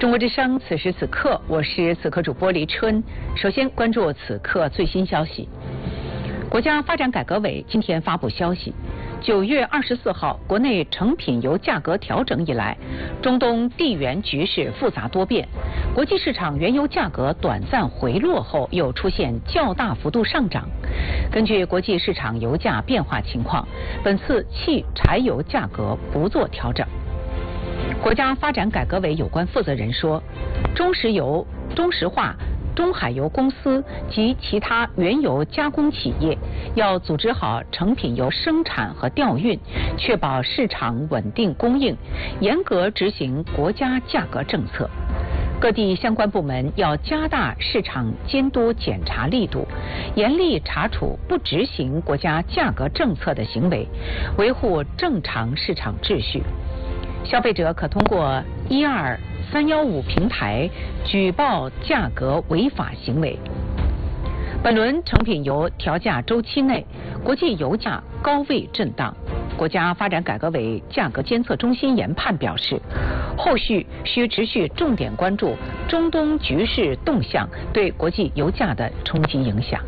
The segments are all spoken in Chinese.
中国之声，此时此刻，我是此刻主播黎春。首先关注此刻最新消息。国家发展改革委今天发布消息，9月24号，国内成品油价格调整以来，中东地缘局势复杂多变，国际市场原油价格短暂回落后，又出现较大幅度上涨。根据国际市场油价变化情况，本次汽柴油价格不做调整。国家发展改革委有关负责人说，中石油、中石化、中海油公司及其他原油加工企业要组织好成品油生产和调运，确保市场稳定供应，严格执行国家价格政策。各地相关部门要加大市场监督检查力度，严厉查处不执行国家价格政策的行为，维护正常市场秩序。消费者可通过12315平台举报价格违法行为。本轮成品油调价周期内，国际油价高位震荡。国家发展改革委价格监测中心研判表示，后续需持续重点关注中东局势动向对国际油价的冲击影响。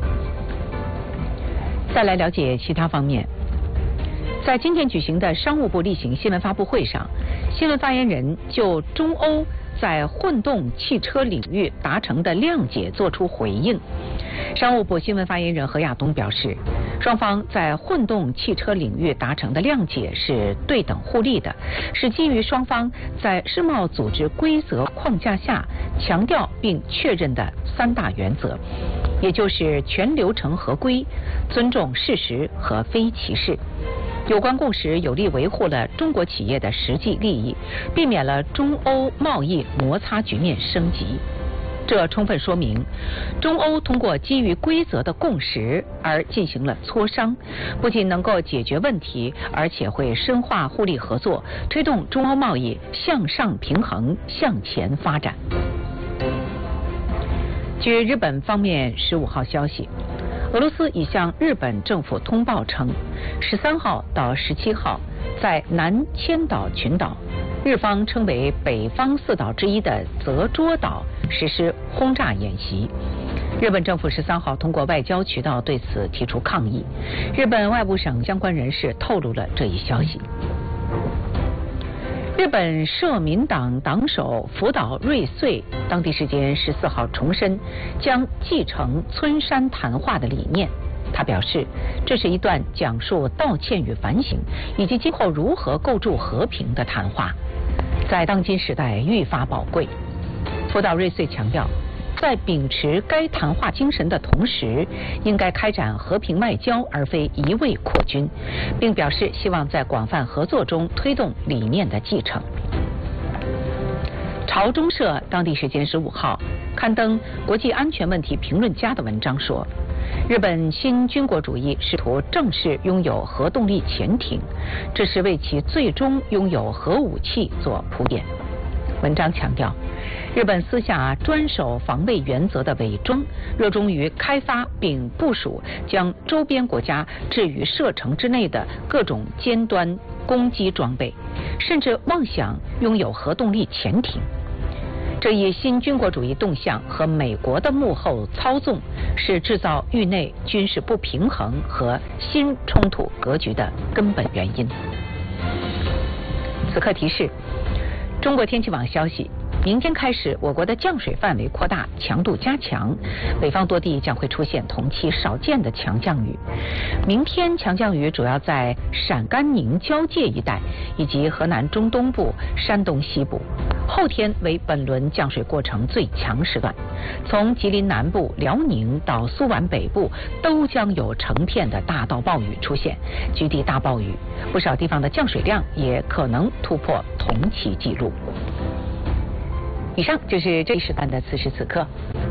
再来了解其他方面。在今天举行的商务部例行新闻发布会上，新闻发言人就中欧在混动汽车领域达成的谅解作出回应。商务部新闻发言人何亚东表示，双方在混动汽车领域达成的谅解是对等互利的，是基于双方在世贸组织规则框架下强调并确认的3大原则，也就是全流程合规、尊重事实和非歧视。有关共识有力维护了中国企业的实际利益，避免了中欧贸易摩擦局面升级。这充分说明，中欧通过基于规则的共识而进行了磋商，不仅能够解决问题，而且会深化互利合作，推动中欧贸易向上平衡、向前发展。据日本方面15号消息，俄罗斯已向日本政府通报称，13号到17号在南千岛群岛，日方称为北方4岛之一的泽捉岛实施轰炸演习。日本政府13号通过外交渠道对此提出抗议。日本外务省相关人士透露了这一消息。日本社民党党首福岛瑞穗当地时间14号重申将继承村山谈话的理念。他表示，这是一段讲述道歉与反省，以及今后如何构筑和平的谈话，在当今时代愈发宝贵。福岛瑞穗强调，在秉持该谈话精神的同时，应该开展和平外交，而非一味扩军，并表示希望在广泛合作中推动理念的继承。朝中社当地时间15号刊登国际安全问题评论家的文章说，日本新军国主义试图正式拥有核动力潜艇，这是为其最终拥有核武器做铺垫。文章强调，日本私下专守防卫原则的伪装，热衷于开发并部署将周边国家置于射程之内的各种尖端攻击装备，甚至妄想拥有核动力潜艇。这一新军国主义动向和美国的幕后操纵，是制造域内军事不平衡和新冲突格局的根本原因。此刻提示，中国天气网消息，明天开始，我国的降水范围扩大，强度加强，北方多地将会出现同期少见的强降雨。明天强降雨主要在陕甘宁交界一带以及河南中东部、山东西部。后天为本轮降水过程最强时段，从吉林南部、辽宁到苏皖北部都将有成片的大到暴雨出现，局地大暴雨，不少地方的降水量也可能突破同期纪录。以上就是这一时段的此时此刻。